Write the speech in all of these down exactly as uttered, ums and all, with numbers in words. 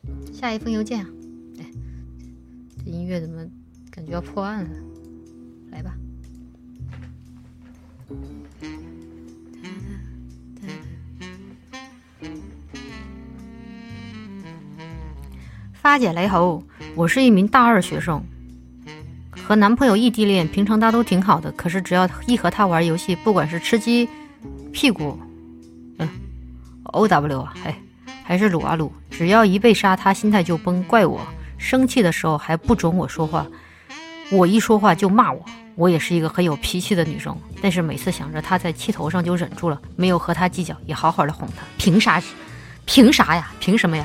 下一封邮件啊，哎，这音乐怎么感觉要破案了？来吧。发姐雷猴，我是一名大二学生，和男朋友异地恋，平常大家都挺好的，可是只要一和他玩游戏，不管是吃鸡、屁股，嗯 ，O W 啊，嘿，还是撸啊撸，只要一被杀，他心态就崩，怪我。生气的时候还不准我说话，我一说话就骂我。我也是一个很有脾气的女生，但是每次想着他在气头上就忍住了，没有和他计较，也好好的哄他。凭啥？凭啥呀？凭什么呀？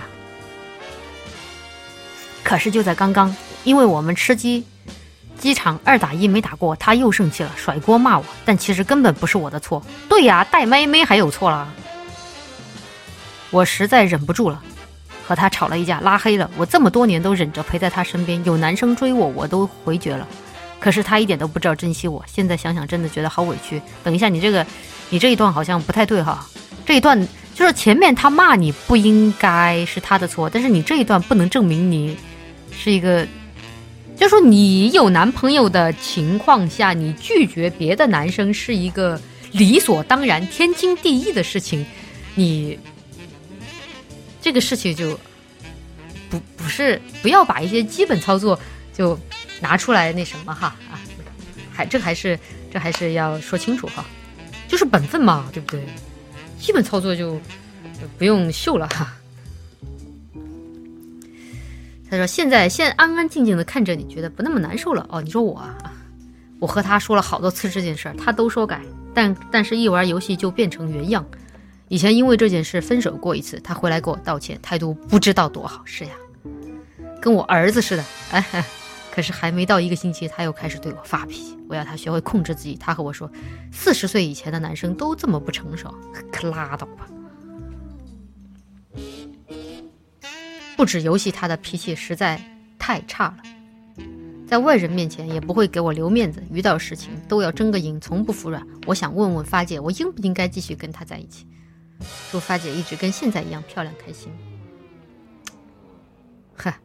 可是就在刚刚，因为我们吃鸡机场二打一没打过，他又生气了，甩锅骂我，但其实根本不是我的错。对呀，带妹妹还有错啦。我实在忍不住了，和他吵了一架，拉黑了。我这么多年都忍着陪在他身边，有男生追我我都回绝了，可是他一点都不知道珍惜我。现在想想真的觉得好委屈。等一下，你这个你这一段好像不太对哈，这一段就是前面他骂你不应该是他的错，但是你这一段不能证明你是一个，就说你有男朋友的情况下，你拒绝别的男生是一个理所当然天经地义的事情，你这个事情就不不是不要把一些基本操作就拿出来那什么哈啊，还这还是这还是要说清楚哈，就是本分嘛，对不对？基本操作就就不用秀了哈。他说现在现在安安静静的看着你，觉得不那么难受了哦。你说我啊，我和他说了好多次这件事儿，他都说改，但但是一玩游戏就变成原样。以前因为这件事分手过一次，他回来给我道歉，态度不知道多好。是呀，跟我儿子似的。哎，哎可是还没到一个星期，他又开始对我发脾气。我要他学会控制自己。他和我说，四十岁以前的男生都这么不成熟，可拉倒吧。不止游戏，他的脾气实在太差了，在外人面前也不会给我留面子，遇到事情都要争个赢，从不服软。我想问问发姐，我应不应该继续跟他在一起？祝发姐一直跟现在一样漂亮开心。嗨，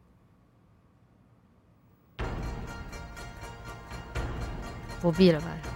不必了吧。